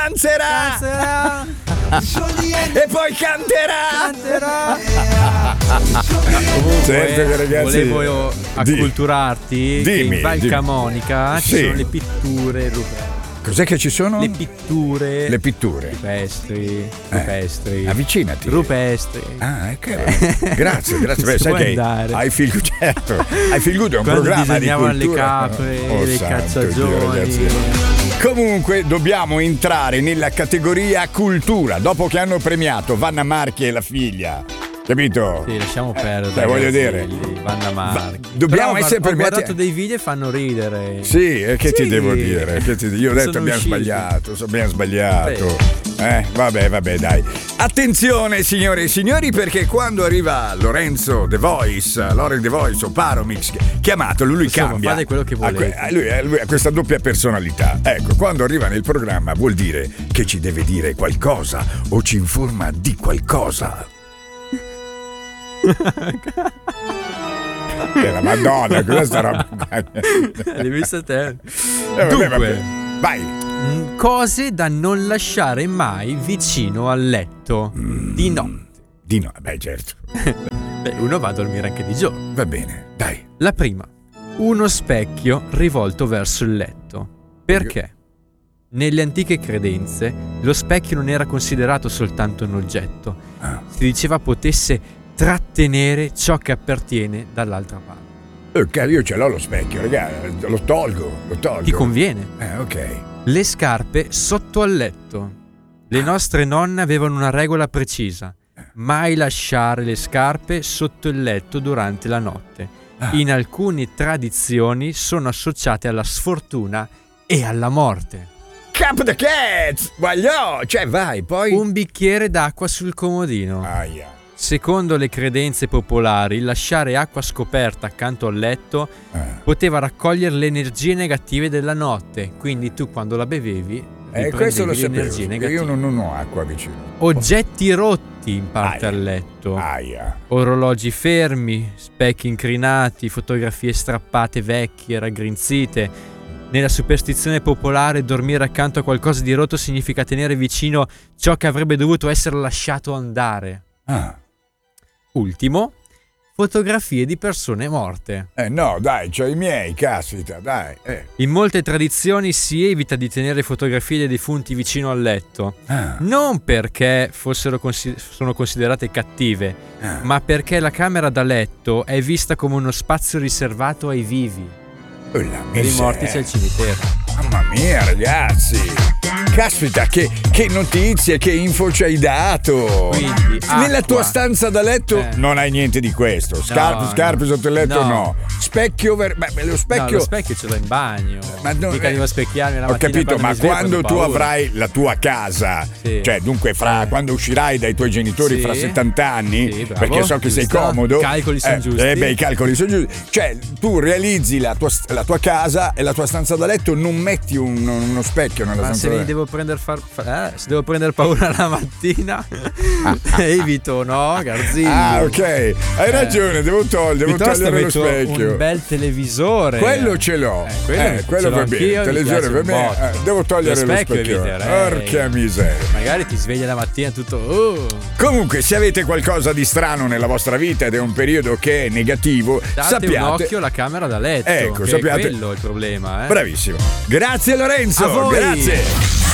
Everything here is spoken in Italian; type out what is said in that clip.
danzerà e poi canterà. Comunque, ragazzi, volevo acculturarti che in Val Camonica ci sono le pitture rupestri. Cos'è che ci sono? Le pitture rupestri. Avvicinati. Rupestri. Grazie. Beh, sai che hai Feel Good, certo. Hai Feel Good è un quando programma di cultura. disegnavano le capre, le cacciagioni. Comunque dobbiamo entrare nella categoria cultura dopo che hanno premiato Vanna Marchi e la figlia. Capito? Sì, lasciamo perdere. Voglio dire, Vanna Marchi. Dobbiamo essere ho guardato dei video e fanno ridere. Sì, e che ti devo dire? Io ho detto abbiamo sbagliato. Vabbè, dai. Attenzione, signore e signori, perché quando arriva Lorenzo The Voice o Paromix, chiamatelo, lui cambia. Fate quello che volete. Lui ha questa doppia personalità. Ecco, quando arriva nel programma vuol dire che ci deve dire qualcosa o ci informa di qualcosa. La Madonna, questa roba. L'hai vista te? Dunque, vai. Cose da non lasciare mai vicino al letto di notte. Beh, certo. Uno va a dormire anche di giorno. Va bene, dai. La prima, uno specchio rivolto verso il letto. Perché? Nelle antiche credenze lo specchio non era considerato soltanto un oggetto. Si diceva potesse trattenere ciò che appartiene dall'altra parte. Io ce l'ho lo specchio, ragazzi, lo tolgo. Ti conviene? Ok. Le scarpe sotto al letto. Le nostre nonne avevano una regola precisa: mai lasciare le scarpe sotto il letto durante la notte. In alcune tradizioni sono associate alla sfortuna e alla morte. Cap the cat! Voglio! Cioè, vai, poi. Un bicchiere d'acqua sul comodino. Secondo le credenze popolari, lasciare acqua scoperta accanto al letto poteva raccogliere le energie negative della notte. Quindi tu, quando la bevevi, questo lo le energie sapevo. negative. Io non ho acqua vicino. Oggetti rotti in parte al letto. Orologi fermi, specchi incrinati, fotografie strappate vecchie, raggrinzite. Nella superstizione popolare, dormire accanto a qualcosa di rotto significa tenere vicino ciò che avrebbe dovuto essere lasciato andare. Ultimo, fotografie di persone morte. No, dai, c'ho i miei, caspita, dai. In molte tradizioni si evita di tenere fotografie dei defunti vicino al letto. Non perché sono considerate cattive, ma perché la camera da letto è vista come uno spazio riservato ai vivi. Per i morti c'è il cimitero. Mamma mia, ragazzi! Caspita, che notizie, che info ci hai dato! Quindi, nella tua stanza da letto non hai niente di questo. Scarpe sotto il letto no. Specchio lo specchio. No, lo specchio ce l'ho in bagno. Ma mica devo specchiarmi la mattina. Ho capito, ma quando tu avrai la tua casa, cioè dunque quando uscirai dai tuoi genitori fra 70 anni, perché so che sei comodo. I calcoli sono giusti. I calcoli sono giusti. Cioè, tu realizzi la tua casa e la tua stanza da letto, non metti uno specchio nella stanza da letto. Se devo prendere paura la mattina, evito, no, Garzillo? Ok, hai ragione, devo togliere lo specchio. Un bel televisore. Quello ce l'ho. Quello va bene. Televisore va bene. Devo togliere lo specchio. Porca miseria. Magari ti svegli la mattina tutto. Comunque, se avete qualcosa di strano nella vostra vita ed è un periodo che è negativo, date un occhio alla camera da letto. Ecco, sappiate. Quello è il problema. Bravissimo. Grazie Lorenzo. A voi. Grazie.